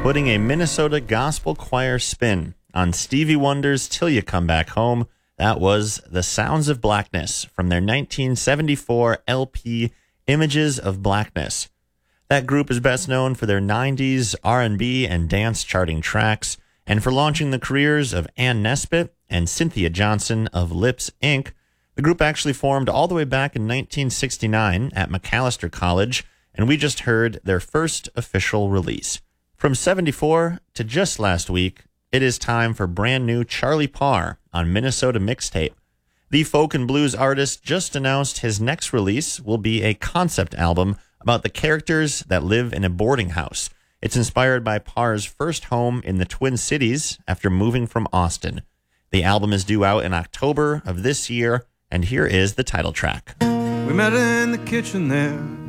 putting a Minnesota gospel choir spin on Stevie Wonder's Till You Come Back Home. That was The Sounds of Blackness from their 1974 LP, Images of Blackness. That group is best known for their 90s R&B and dance charting tracks, and for launching the careers of Ann Nesbitt and Cynthia Johnson of Lips, Inc. The group actually formed all the way back in 1969 at Macalester College, and we just heard their first official release. From 74 to just last week, it is time for brand new Charlie Parr on Minnesota Mixtape. The folk and blues artist just announced his next release will be a concept album about the characters that live in a boarding house. It's inspired by Parr's first home in the Twin Cities after moving from Austin. The album is due out in October of this year, and here is the title track. We met in the kitchen there,